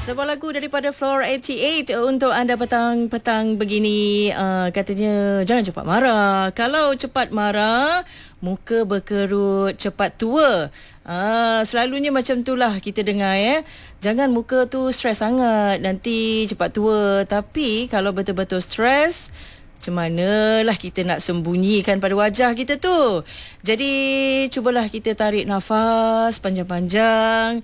Sebuah lagu daripada Floor 88 untuk anda petang-petang begini. Katanya jangan cepat marah. Kalau cepat marah, muka berkerut, cepat tua. Selalunya macam itulah kita dengar ya. Jangan muka tu stres sangat, nanti cepat tua. Tapi kalau betul-betul stres, macam manalah kita nak sembunyikan pada wajah kita tu. Jadi cubalah kita tarik nafas panjang-panjang.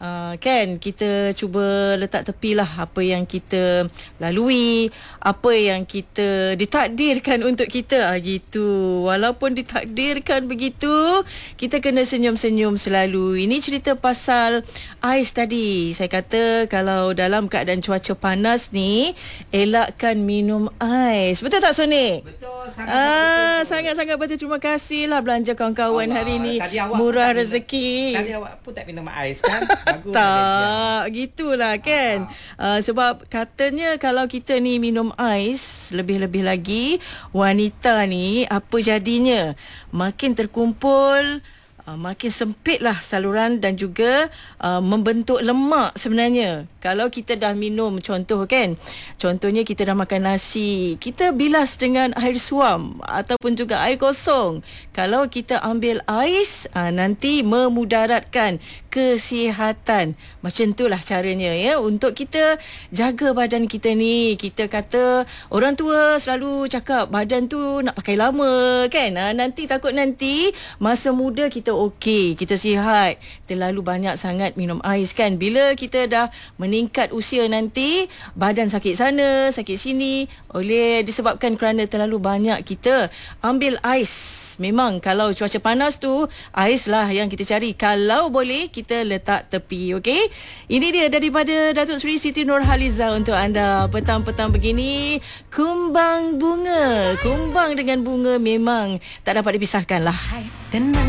Kan kita cuba letak tepilah apa yang kita lalui, apa yang kita ditakdirkan untuk kita, gitu. Walaupun ditakdirkan begitu, kita kena senyum-senyum selalu. Ini cerita pasal ais tadi. Saya kata kalau dalam keadaan cuaca panas ni, elakkan minum ais. Betul tak Sonik? Betul, sangat betul. Sangat-sangat betul. Terima kasihlah belanja kawan-kawan hari ni. Murah rezeki. Tadi awak pun tak minum ais kan? Bagus. Tak, gitulah kan. Sebab katanya kalau kita ni minum ais, lebih-lebih lagi wanita ni apa jadinya? Makin terkumpul, makin sempitlah saluran dan juga membentuk lemak sebenarnya. Kalau kita dah minum, contohnya kita dah makan nasi, kita bilas dengan air suam ataupun juga air kosong. Kalau kita ambil ais, nanti memudaratkan kesihatan. Macam itulah caranya ya, untuk kita jaga badan kita ni. Kita kata orang tua selalu cakap badan tu nak pakai lama kan. Nanti takut nanti masa muda kita okey, kita sihat, terlalu banyak sangat minum ais kan. Bila kita dah meningkat usia nanti, badan sakit sana, sakit sini, oleh disebabkan kerana terlalu banyak kita ambil ais. Memang kalau cuaca panas tu, ais lah yang kita cari. Kalau boleh, kita letak tepi, okey? Ini dia daripada Datuk Seri Siti Nurhaliza untuk anda petang-petang begini. Kumbang bunga. Kumbang dengan bunga memang tak dapat dipisahkan lah. Tenang